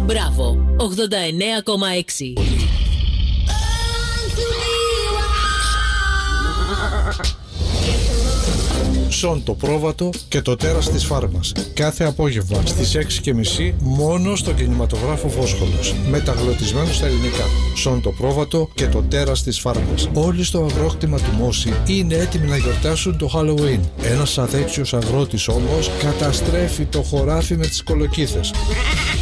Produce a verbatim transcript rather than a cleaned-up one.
Μπράβο, ογδόντα εννέα κόμμα έξι. Σον το πρόβατο και το τέρας της φάρμας. Κάθε απόγευμα στις έξι και μισή μόνο στο κινηματογράφο Βόσχολος. Μεταγλωτισμένο στα ελληνικά. Σον το πρόβατο και το τέρας της φάρμας. Όλοι στο αγρόκτημα του Μόση είναι έτοιμοι να γιορτάσουν το Halloween. Ένας αδέξιος αγρότης όμως καταστρέφει το χωράφι με τις κολοκύθες.